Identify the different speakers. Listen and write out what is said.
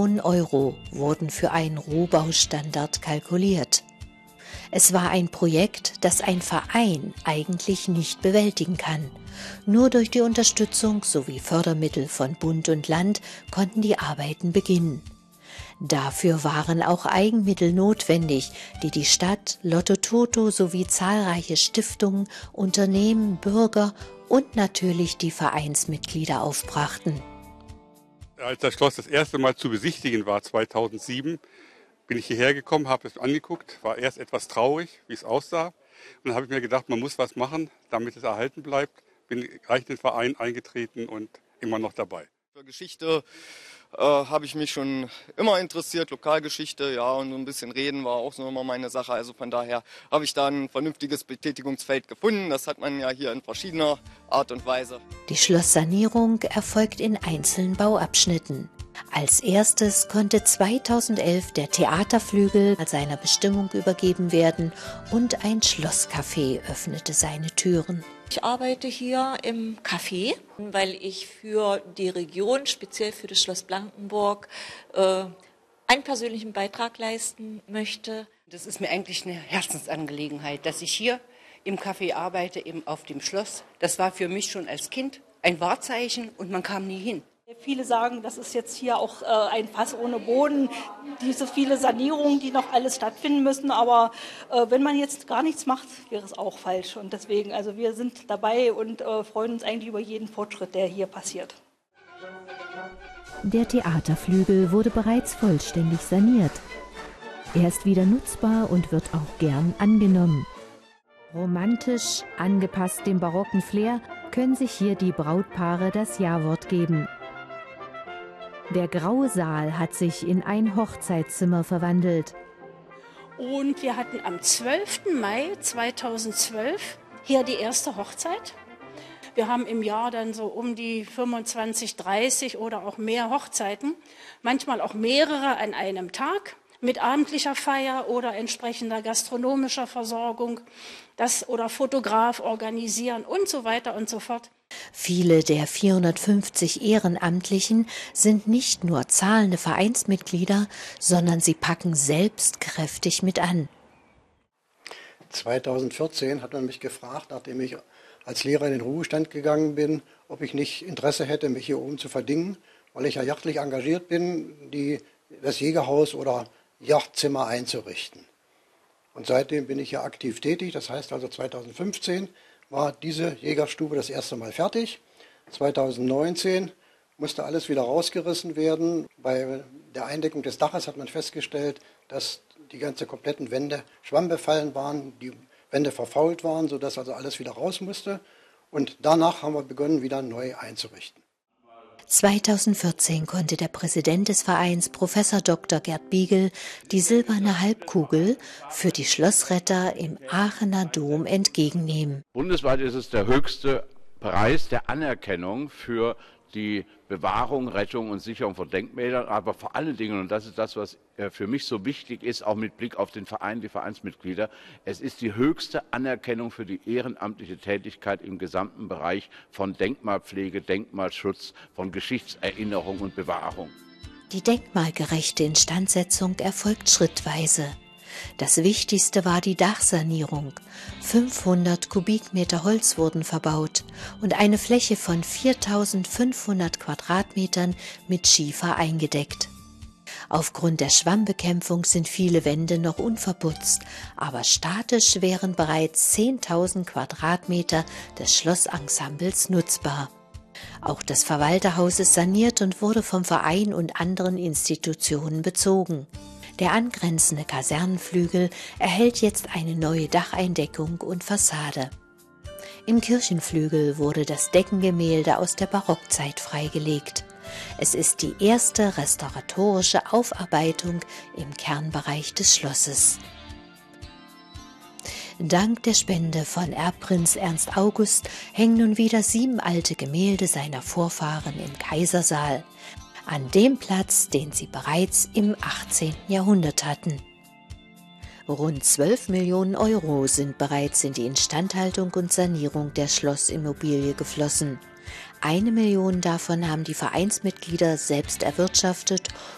Speaker 1: Millionen Euro wurden für einen Rohbaustandard kalkuliert. Es war ein Projekt, das ein Verein eigentlich nicht bewältigen kann. Nur durch die Unterstützung sowie Fördermittel von Bund und Land konnten die Arbeiten beginnen. Dafür waren auch Eigenmittel notwendig, die die Stadt, Lotto Toto sowie zahlreiche Stiftungen, Unternehmen, Bürger und natürlich die Vereinsmitglieder aufbrachten.
Speaker 2: Als das Schloss das erste Mal zu besichtigen war, 2007, bin ich hierher gekommen, habe es angeguckt, war erst etwas traurig, wie es aussah. Und dann habe ich mir gedacht, man muss was machen, damit es erhalten bleibt. Bin gleich in den Verein eingetreten und immer noch dabei.
Speaker 3: Für Geschichte habe ich mich schon immer interessiert, Lokalgeschichte, ja, und so ein bisschen reden war auch so immer meine Sache. Also von daher habe ich da ein vernünftiges Betätigungsfeld gefunden. Das hat man ja hier in verschiedener Art und Weise.
Speaker 1: Die Schlosssanierung erfolgt in einzelnen Bauabschnitten. Als erstes konnte 2011 der Theaterflügel seiner Bestimmung übergeben werden und ein Schlosscafé öffnete seine Türen.
Speaker 4: Ich arbeite hier im Café, weil ich für die Region, speziell für das Schloss Blankenburg, einen persönlichen Beitrag leisten möchte.
Speaker 5: Das ist mir eigentlich eine Herzensangelegenheit, dass ich hier im Café arbeite, eben auf dem Schloss. Das war für mich schon als Kind ein Wahrzeichen und man kam nie hin.
Speaker 6: Viele sagen, das ist jetzt hier auch ein Fass ohne Boden, diese viele Sanierungen, die noch alles stattfinden müssen. Aber wenn man jetzt gar nichts macht, wäre es auch falsch. Und deswegen, also wir sind dabei und freuen uns eigentlich über jeden Fortschritt, der hier passiert.
Speaker 7: Der Theaterflügel wurde bereits vollständig saniert. Er ist wieder nutzbar und wird auch gern angenommen. Romantisch, angepasst dem barocken Flair, können sich hier die Brautpaare das Ja-Wort geben. Der graue Saal hat sich in ein Hochzeitszimmer verwandelt.
Speaker 8: Und wir hatten am 12. Mai 2012 hier die erste Hochzeit. Wir haben im Jahr dann so um die 25, 30 oder auch mehr Hochzeiten, manchmal auch mehrere an einem Tag mit abendlicher Feier oder entsprechender gastronomischer Versorgung, das oder Fotograf organisieren und so weiter und so fort.
Speaker 1: Viele der 450 Ehrenamtlichen sind nicht nur zahlende Vereinsmitglieder, sondern sie packen selbst kräftig mit an.
Speaker 9: 2014 hat man mich gefragt, nachdem ich als Lehrer in den Ruhestand gegangen bin, ob ich nicht Interesse hätte, mich hier oben zu verdingen, weil ich ja jachtlich engagiert bin, das Jägerhaus oder Jachtzimmer einzurichten. Und seitdem bin ich hier aktiv tätig, das heißt also 2015 war diese Jägerstube das erste Mal fertig. 2019 musste alles wieder rausgerissen werden. Bei der Eindeckung des Daches hat man festgestellt, dass die ganzen kompletten Wände schwammbefallen waren, die Wände verfault waren, sodass also alles wieder raus musste. Und danach haben wir begonnen, wieder neu einzurichten.
Speaker 1: 2014 konnte der Präsident des Vereins, Professor Dr. Gerd Biegel, die silberne Halbkugel für die Schlossretter im Aachener Dom entgegennehmen.
Speaker 10: Bundesweit ist es der höchste Preis der Anerkennung für die Bewahrung, Rettung und Sicherung von Denkmälern, aber vor allen Dingen, und das ist das, was für mich so wichtig ist, auch mit Blick auf den Verein, die Vereinsmitglieder, es ist die höchste Anerkennung für die ehrenamtliche Tätigkeit im gesamten Bereich von Denkmalpflege, Denkmalschutz, von Geschichtserinnerung und Bewahrung.
Speaker 1: Die denkmalgerechte Instandsetzung erfolgt schrittweise. Das Wichtigste war die Dachsanierung. 500 Kubikmeter Holz wurden verbaut und eine Fläche von 4.500 Quadratmetern mit Schiefer eingedeckt. Aufgrund der Schwammbekämpfung sind viele Wände noch unverputzt, aber statisch wären bereits 10.000 Quadratmeter des Schlossensembles nutzbar. Auch das Verwalterhaus ist saniert und wurde vom Verein und anderen Institutionen bezogen. Der angrenzende Kasernenflügel erhält jetzt eine neue Dacheindeckung und Fassade. Im Kirchenflügel wurde das Deckengemälde aus der Barockzeit freigelegt. Es ist die erste restauratorische Aufarbeitung im Kernbereich des Schlosses. Dank der Spende von Erbprinz Ernst August hängen nun wieder 7 alte Gemälde seiner Vorfahren im Kaisersaal, an dem Platz, den sie bereits im 18. Jahrhundert hatten. Rund 12 Millionen Euro sind bereits in die Instandhaltung und Sanierung der Schlossimmobilie geflossen. 1 Million davon haben die Vereinsmitglieder selbst erwirtschaftet